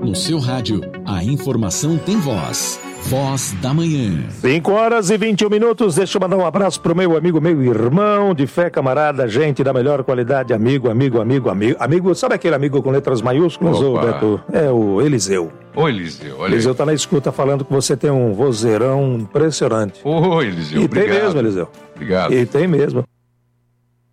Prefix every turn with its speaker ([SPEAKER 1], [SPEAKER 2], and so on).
[SPEAKER 1] no seu rádio, a informação tem voz. Voz da Manhã.
[SPEAKER 2] 5h21. Deixa eu mandar um abraço pro meu amigo, meu irmão de fé, camarada, gente da melhor qualidade, amigo, sabe aquele amigo com letras maiúsculas, ô Beto? É o Eliseu.
[SPEAKER 3] Ô Eliseu, olha aí.
[SPEAKER 2] Eliseu tá na escuta falando que você tem um vozeirão impressionante.
[SPEAKER 3] Ô Eliseu,
[SPEAKER 2] e
[SPEAKER 3] obrigado.
[SPEAKER 2] tem mesmo, Eliseu.
[SPEAKER 3] Obrigado.
[SPEAKER 2] E tem mesmo.